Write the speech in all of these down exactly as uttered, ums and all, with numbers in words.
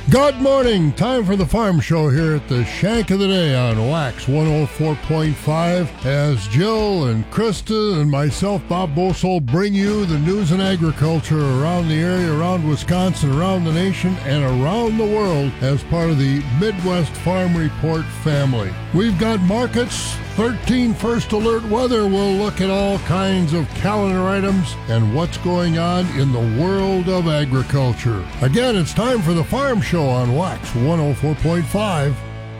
Good morning. Time for the Farm Show here at the Shank of the Day on Wax one oh four point five as Jill and Krista and myself, Bob Bosol, bring you the news and agriculture around the area, around Wisconsin, around the nation, and around the world as part of the Midwest Farm Report family. We've got markets, thirteen First Alert weather. We'll look at all kinds of calendar items and what's going on in the world of agriculture. Again, it's time for the Farm Show on Wax one oh four point five.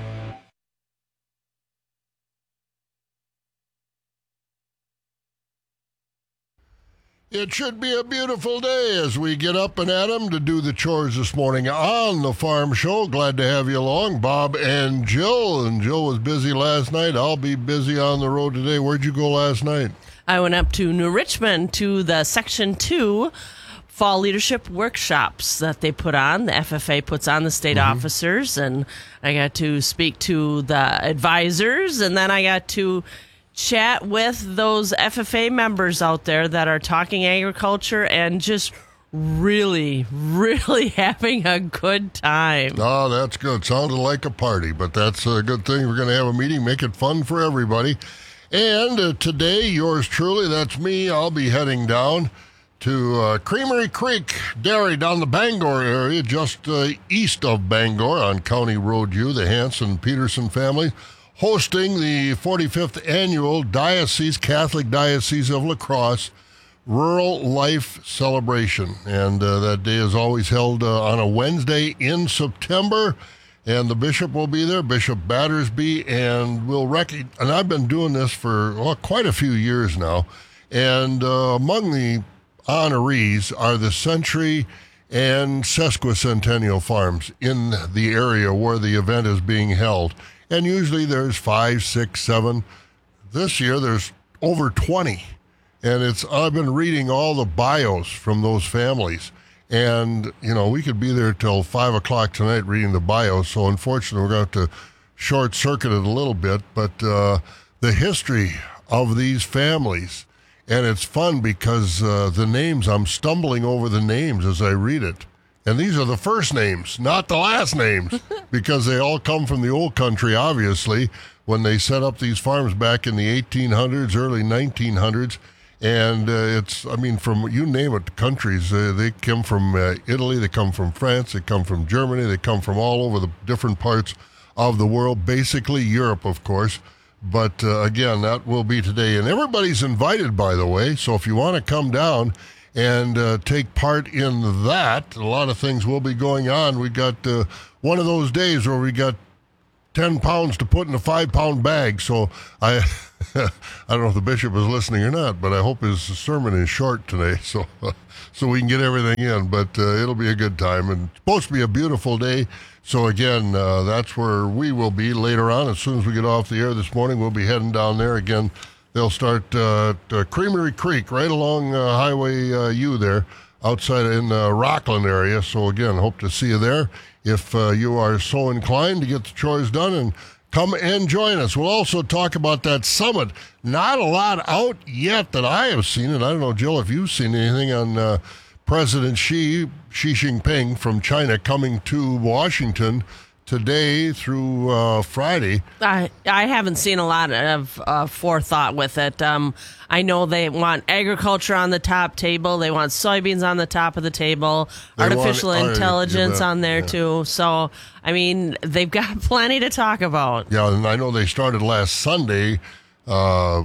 It should be a beautiful day as we get up and at 'em to do the chores this morning on the Farm Show. Glad to have you along, Bob and Jill. And Jill was busy last night. I'll be busy on the road today. Where'd you go last night? I went up to New Richmond to the Section two Fall Leadership Workshops that they put on. The F F A puts on the state mm-hmm. officers, and I got to speak to the advisors, and then I got to chat with those F F A members out there that are talking agriculture and just really, really having a good time. Oh, that's good. Sounded like a party, but that's a good thing. We're going to have a meeting, make it fun for everybody. And uh, today, yours truly, that's me, I'll be heading down to uh, Creamery Creek Dairy down the Bangor area, just uh, east of Bangor on County Road U, the Hanson-Peterson family, hosting the forty-fifth annual Diocese, Catholic Diocese of La Crosse Rural Life Celebration. And uh, that day is always held uh, on a Wednesday in September. And the bishop will be there, Bishop Battersby, and we'll rec- and I've been doing this for well, quite a few years now. And uh, among the honorees are the Century and Sesquicentennial farms in the area where the event is being held. And usually there's five, six, seven. This year there's over twenty. And it's I've been reading all the bios from those families. And, you know, we could be there till five o'clock tonight reading the bios. So unfortunately, we're going to have to short circuit it a little bit. But uh, the history of these families, and it's fun because uh, the names, I'm stumbling over the names as I read it. And these are the first names, not the last names, because they all come from the old country, obviously, when they set up these farms back in the eighteen hundreds, early nineteen hundreds. And uh, it's, I mean, from, you name it, countries, uh, they come from uh, Italy, they come from France, they come from Germany, they come from all over the different parts of the world, basically Europe, of course. But uh, again, that will be today. And everybody's invited, by the way, so if you want to come down and uh, take part in that, a lot of things will be going on. We got uh, one of those days where we got ten pounds to put in a five-pound bag. So I I don't know if the bishop is listening or not, but I hope his sermon is short today so so we can get everything in. But uh, it'll be a good time. And it's supposed to be a beautiful day. So, again, uh, that's where we will be later on. As soon as we get off the air this morning, we'll be heading down there. Again, they'll start uh, at uh, Creamery Creek right along uh, Highway uh, U there outside in the Rockland area. So, again, hope to see you there if uh, you are so inclined to get the chores done and come and join us. We'll also talk about that summit. Not a lot out yet that I have seen, and I don't know, Jill, if you've seen anything on uh, President Xi, Xi Jinping from China coming to Washington today through uh, Friday. I I haven't seen a lot of uh, forethought with it. Um, I know they want agriculture on the top table. They want soybeans on the top of the table. They artificial want, intelligence uh, on there, yeah. too. So, I mean, they've got plenty to talk about. Yeah, and I know they started last Sunday. Uh,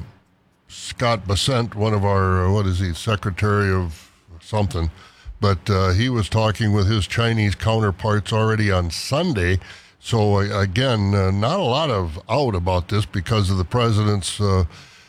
Scott Bessent, one of our, what is he, Secretary of something, but uh, he was talking with his Chinese counterparts already on Sunday. So, uh, again, uh, not a lot of out about this because of the president's uh,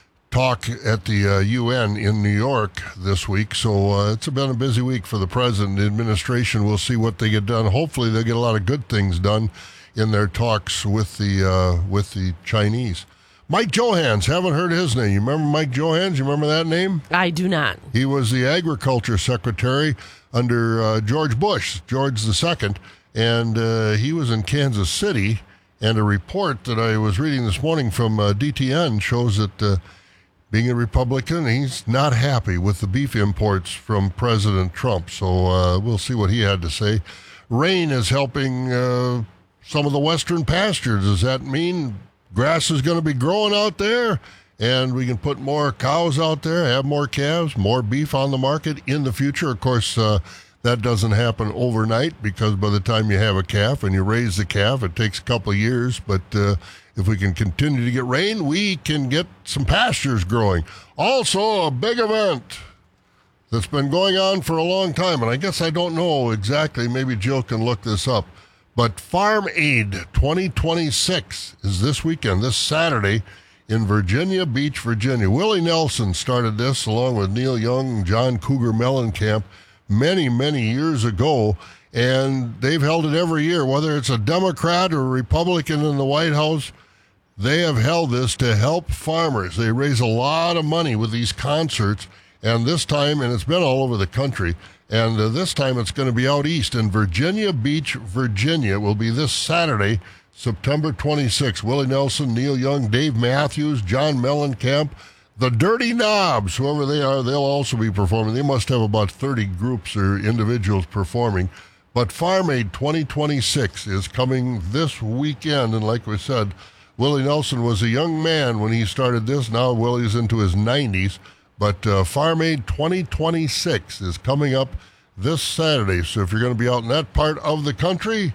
talk at the uh, U N in New York this week. So uh, it's been a busy week for the president. The administration, we'll see what they get done. Hopefully they'll get a lot of good things done in their talks with the uh, with the Chinese. Mike Johanns, haven't heard his name. You remember Mike Johanns? You remember that name? I do not. He was the agriculture secretary under uh, George Bush, George the Second, and uh, he was in Kansas City. And a report that I was reading this morning from uh, D T N shows that uh, being a Republican, he's not happy with the beef imports from President Trump. So uh, we'll see what he had to say. rain is helping uh, some of the western pastures. Does that mean grass is going to be growing out there and we can put more cows out there, have more calves, more beef on the market in the future? Of course, uh, that doesn't happen overnight, because by the time you have a calf and you raise the calf, it takes a couple of years. But uh, if we can continue to get rain, we can get some pastures growing. Also, a big event that's been going on for a long time, and I guess I don't know exactly, maybe Jill can look this up, but Farm Aid twenty twenty-six is this weekend, this Saturday, in Virginia Beach, Virginia. Willie Nelson started this along with Neil Young and John Cougar Mellencamp many, many years ago, and they've held it every year. Whether it's a Democrat or a Republican in the White House, they have held this to help farmers. They raise a lot of money with these concerts, and this time, and it's been all over the country, and uh, this time it's going to be out east in Virginia Beach, Virginia. It will be this Saturday, September twenty-sixth. Willie Nelson, Neil Young, Dave Matthews, John Mellencamp, the Dirty Knobs, whoever they are, they'll also be performing. They must have about thirty groups or individuals performing. But Farm Aid twenty twenty-six is coming this weekend, and like we said, Willie Nelson was a young man when he started this. Now Willie's into his nineties. But uh, Farm Aid twenty twenty-six is coming up this Saturday. So if you're going to be out in that part of the country,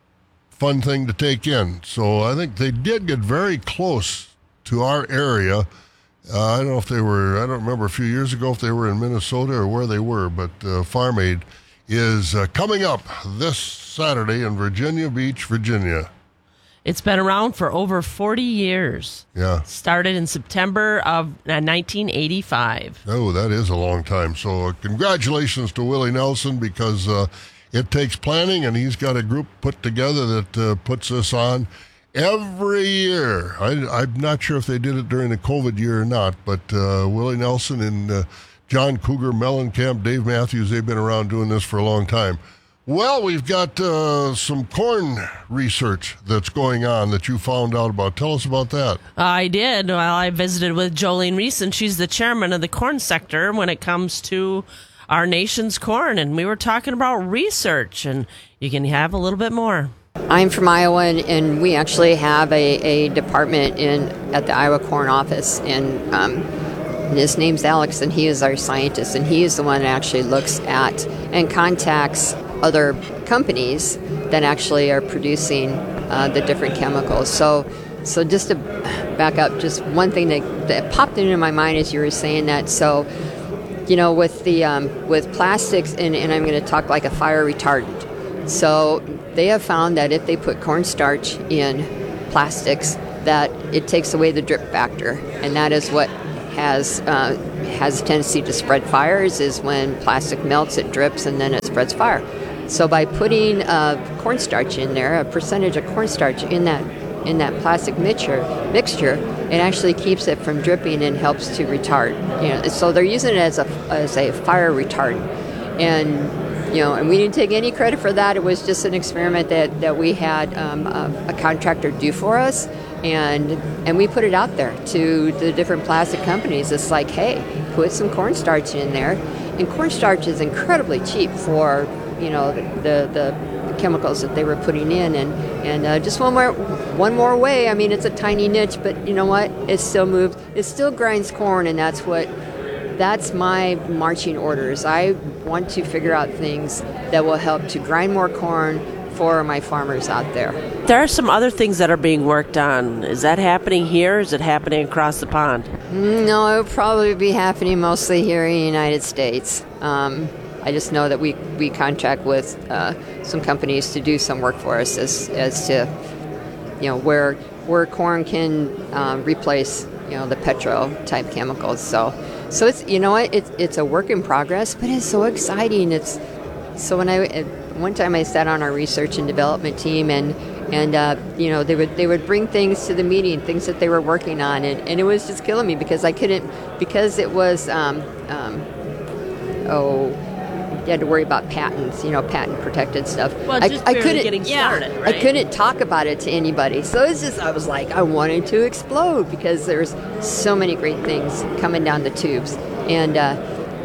fun thing to take in. So I think they did get very close to our area. Uh, I don't know if they were, I don't remember a few years ago if they were in Minnesota or where they were, but uh, Farm Aid is uh, coming up this Saturday in Virginia Beach, Virginia. It's been around for over forty years. Yeah. Started in September of nineteen eighty-five. Oh, that is a long time. So uh, congratulations to Willie Nelson, because uh, it takes planning, and he's got a group put together that uh, puts this on every year. I, I'm not sure if they did it during the COVID year or not, but uh, Willie Nelson and uh, John Cougar Mellencamp, Dave Matthews, they've been around doing this for a long time. Well, we've got uh, some corn research that's going on that you found out about. Tell us about that. I did. Well, I visited with Jolene Reese, and she's the chairman of the corn sector when it comes to our nation's corn. And we were talking about research, and you can have a little bit more. I'm from Iowa, and, and we actually have a, a department in at the Iowa Corn Office, and um, his name's Alex, and he is our scientist, and he is the one that actually looks at and contacts other companies that actually are producing uh, the different chemicals. So, so just to back up, just one thing that, that popped into my mind as you were saying that. So, you know, with the um, with plastics, and, and I'm going to talk like a fire retardant. So they have found that if they put cornstarch in plastics, that it takes away the drip factor, and that is what has uh, has a tendency to spread fires. Is when plastic melts, it drips, and then it spreads fire. So by putting uh, cornstarch in there, a percentage of cornstarch in that in that plastic mixture, mixture, it actually keeps it from dripping and helps to retard. You know, so they're using it as a as a fire retardant, and you know, and we didn't take any credit for that. It was just an experiment that that we had um, a, a contractor do for us, and and we put it out there to the different plastic companies. It's like, hey, put some cornstarch in there, and cornstarch is incredibly cheap for, you know, the, the the chemicals that they were putting in, and and uh, just one more one more way. I mean, it's a tiny niche, but you know what? It still moves. It still grinds corn, and that's what that's my marching orders. I want to figure out things that will help to grind more corn for my farmers out there. There are some other things that are being worked on. Is that happening here? Or is it happening across the pond? No, it would probably be happening mostly here in the United States. Um, I just know that we, we contract with uh, some companies to do some work for us as as to, you know, where where corn can um, replace, you know, the petro type chemicals. So so it's, you know what, it's it's a work in progress, but it's so exciting. It's so when I one time I sat on our research and development team, and and uh, you know, they would they would bring things to the meeting, things that they were working on, and, and it was just killing me because I couldn't because it was um, um, oh. You had to worry about patents, you know, patent protected stuff. Well, just I, I barely couldn't, getting yeah, started, right? I couldn't talk about it to anybody. So it's just, I was like, I wanted to explode because there's so many great things coming down the tubes. And uh,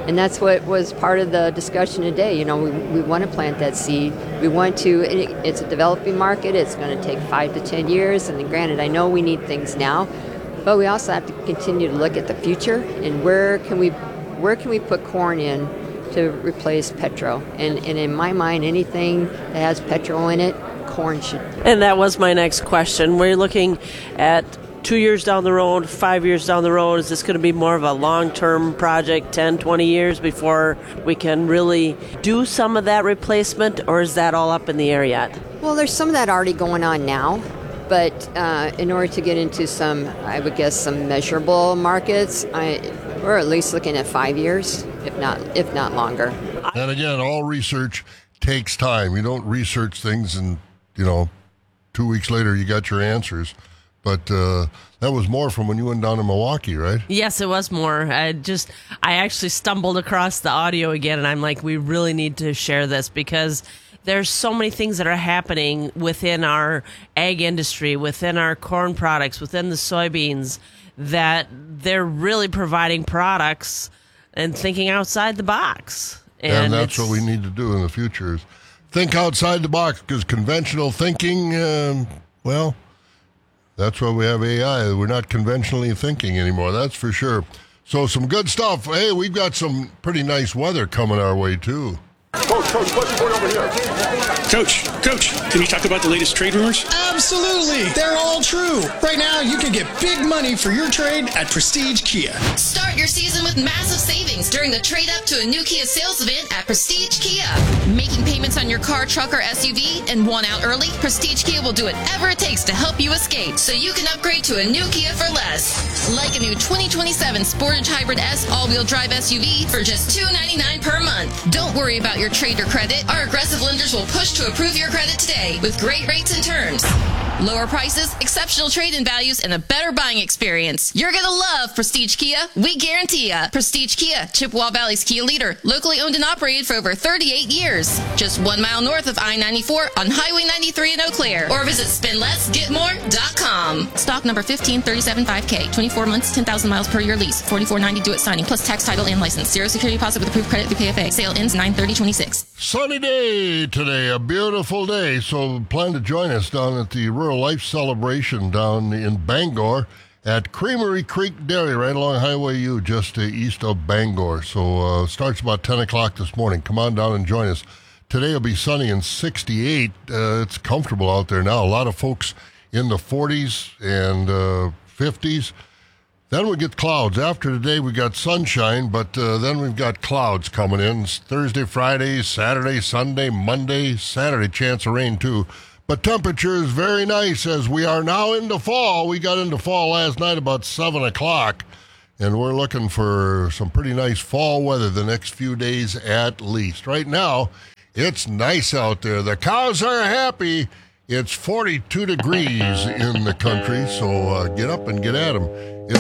And that's what was part of the discussion today. You know, we, we want to plant that seed. We want to, it, it's a developing market. It's going to take five to ten years. And granted, I know we need things now, but we also have to continue to look at the future and where can we, where can we put corn in to replace petro. And, and in my mind, anything that has petro in it, corn should. And that was my next question. We're looking at two years down the road, five years down the road. Is this going to be more of a long-term project, ten, twenty years before we can really do some of that replacement, or is that all up in the air yet? Well, there's some of that already going on now, but uh, in order to get into some, I would guess, some measurable markets, I, we're at least looking at five years, if not, if not longer. And again, all research takes time. You don't research things and, you know, two weeks later you got your answers. But uh, that was more from when you went down to Milwaukee, right? Yes, it was more. I just, I actually stumbled across the audio again, and I'm like, we really need to share this because there's so many things that are happening within our ag industry, within our corn products, within the soybeans, that they're really providing products and thinking outside the box. And, and that's what we need to do in the future is think outside the box, because conventional thinking, um, well... That's why we have A I. We're not conventionally thinking anymore, that's for sure. So some good stuff. Hey, we've got some pretty nice weather coming our way, too. Coach, Coach, what's going over here? Coach, Coach, can you talk about the latest trade rumors? Absolutely. They're all true. Right now, you can get big money for your trade at Prestige Kia. Start your season with massive savings during the trade up to a new Kia sales event at Prestige Kia. Making payments on your car, truck, or S U V and want out early? Prestige Kia will do whatever it takes to help you escape so you can upgrade to a new Kia for less. Like a new twenty twenty-seven Sportage Hybrid S all-wheel drive S U V for just two hundred ninety-nine dollars per month. Don't worry about your trade or credit. Our aggressive lenders will push to approve your credit today with great rates and terms. Lower prices, exceptional trade-in values, and a better buying experience. You're going to love Prestige Kia. We guarantee ya. Prestige Kia, Chippewa Valley's Kia leader. Locally owned and operated for over thirty-eight years. Just one mile north of I ninety-four on Highway ninety-three in Eau Claire. Or visit spend less get more dot com. Stock number fifteen thirty-seven five K. twenty-four months, ten thousand miles per year lease. forty-four ninety due at signing. Plus tax, title, and license. Zero security deposit with approved credit through K F A. Sale ends nine thirty twenty-six. Sunny day today, a beautiful day. So plan to join us down at the Rural Life Celebration down in Bangor at Creamery Creek Dairy, right along Highway U, just uh, east of Bangor. So uh, starts about ten o'clock this morning. Come on down and join us. Today will be sunny and sixty-eight. Uh, it's comfortable out there now. A lot of folks in the forties and uh, fifties. Then we get clouds. After today, we got sunshine, but uh, then we've got clouds coming in. It's Thursday, Friday, Saturday, Sunday, Monday, Saturday, chance of rain too. But temperature is very nice as we are now into fall. We got into fall last night about seven o'clock, and we're looking for some pretty nice fall weather the next few days at least. Right now, it's nice out there. The cows are happy. It's forty-two degrees in the country, so uh, get up and get at them. It's